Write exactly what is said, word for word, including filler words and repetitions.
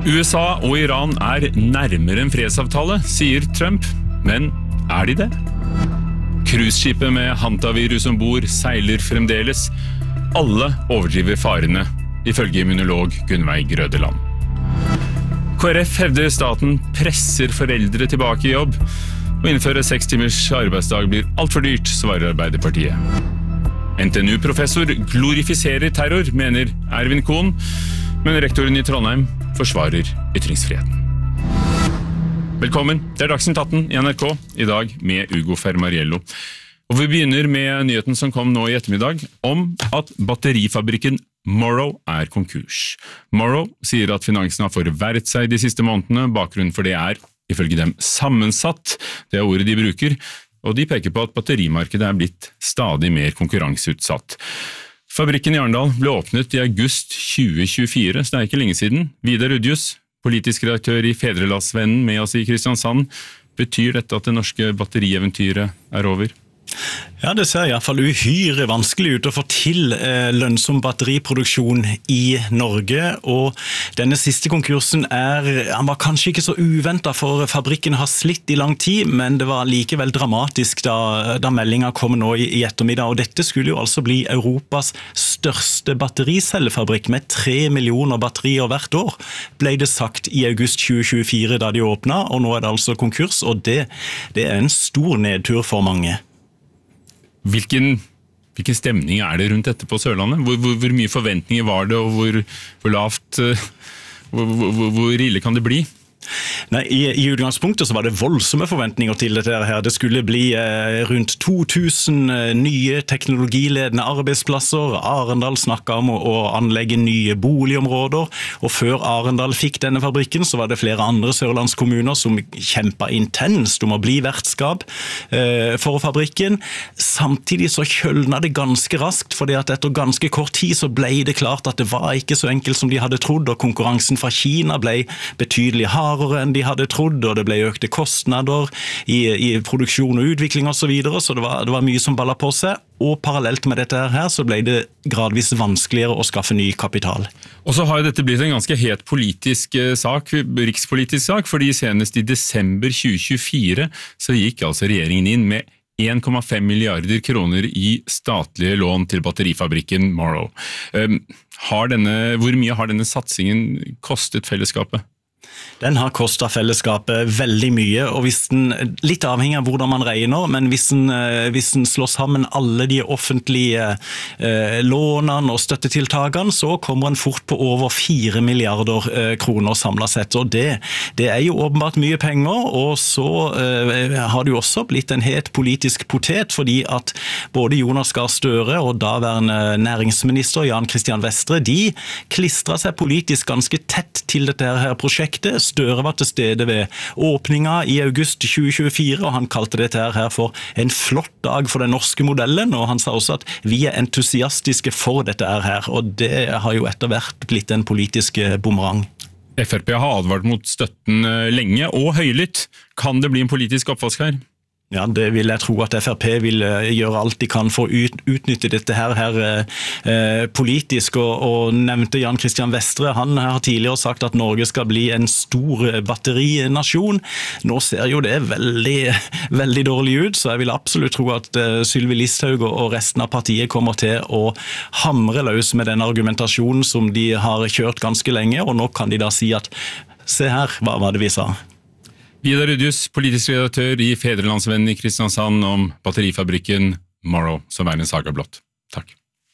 U S A og Iran er nærmere en fredsavtale, sier Trump. Men er de det? Cruiseskipet med hantavirus ombord seiler fremdeles. Alle overdriver farene, ifølge immunolog Gunnveig Grødeland. K R F hevder staten presser foreldre tilbake i jobb. Å innføre seks timers arbeidsdag blir alt for dyrt, svarer Arbeiderpartiet. N T N U-professor glorifiserer terror, mener Ervin Kohn, men rektoren i Trondheim forsvarer ytringsfriheten. Velkommen, det er Dagsnytt atten i N R K, i dag med Ugo Fermariello. Og vi begynner med nyheten som kom nå i ettermiddag, om at batterifabrikken Morrow er konkurs. Morrow sier at finansen har forverret seg de siste månedene, bakgrunnen for det er, ifølge dem, sammensatt, det er ordet de bruker, og de peker på at batterimarkedet er blitt stadig mer konkurranseutsatt. Fabrikken i Arendal ble åpnet i august tjue tjuefire, så det er ikke lenge siden. Vidar Udjus, politisk redaktør i Fedrelandsvennen med oss i Kristiansand. Betyr dette at det norske batterieventyret er over? Ja, det ser i hvert fall uhyre vanskelig ut å få til eh, lønnsom batteriproduksjon i Norge, og denne siste konkursen er, han var kanskje ikke så uventet, for fabrikken har slitt i lang tid, men det var likevel dramatisk da, da meldingen kom nå i, i ettermiddag, og dette skulle jo altså bli Europas største battericellefabrikk med tre millioner batterier hvert år, ble det sagt i august tjue tjuefire da de åpnet, og nå er det altså konkurs, og det, det er en stor nedtur for mange. Hvilken, hvilken stemning er det rundt dette på Sørlandet? Hvor, hvor, hvor mye forventninger var det, og hvor, hvor lavt, hvor, hvor, hvor ille kan det bli? Nei, i, i utgangspunktet så var det voldsomme forventninger til dette her. Det skulle bli eh, rundt to tusen eh, nye teknologiledende arbeidsplasser. Arendal snakket om å, å anlegge nye boligområder, og før Arendal fikk denne fabrikken så var det flere andre sørlandskommuner som kjempet intenst om å bli vertskap eh, for fabrikken. Samtidig så kjølnet det ganske raskt, fordi at etter ganske kort tid så ble det klart at det var ikke så enkelt som de hadde trodd, og konkurransen fra Kina ble betydelig hardere enn de hadde trodd, og det ble økte kostnader i, i produksjon og utvikling og så videre, så det var, det var mye som ballet på seg, og parallelt med dette her så ble det gradvis vanskeligere å skaffe ny kapital. Og så har dette blitt en ganske het politisk sak, rikspolitisk sak, fordi senest i desember tjue tjuefire så gikk altså regjeringen inn med en komma fem milliarder kroner i statlige lån til batterifabrikken Morrow. Um, har denne, hvor mye har denne satsingen kostet fellesskapet? Den har kostet fellesskapet veldig mye, og hvis den, litt avhengig av hvordan man regner, men hvis den, hvis den slår sammen alle de offentlige eh, lånene og støttetiltakene, så kommer den fort på over fire milliarder eh, kroner samlet sett, og det, det er jo åpenbart mye penger, og så eh, har det jo også blitt en het politisk potet, fordi at både Jonas Gahr Støre og daværende næringsminister Jan Christian Vestre, de klistret seg politisk ganske tett til dette her prosjektet. Støre var til stede ved åpningen i august tjue tjuefire, og han kalte dette her for en flott dag for den norske modellen, og han sa også at vi er entusiastiske for dette her, og det har jo etter hvert blitt en politisk bumerang. F R P har advart mot støtten lenge og høylytt. Kan det bli en politisk oppvask her? Ja, det vil jeg tro at F R P vil gjøre alt de kan for å ut, utnytte dette her, her eh, politisk, og, og nevnte Jan Christian Vestre. Han har tidligere sagt at Norge skal bli en stor batterinasjon. Nå ser jo det veldig, veldig dårlig ut, så jeg vil absolutt tro at eh, Sylvi Listhaug og resten av partiet kommer til å hamre løs med den argumentasjonen som de har kjørt ganske lenge, og nå kan de da si at se her, hva var det vi sa? Vidar Udjus, politisk redaktør i Fedrelandsvennen i Kristiansand, om batterifabrikken Morrow, som er en saga blått. Takk.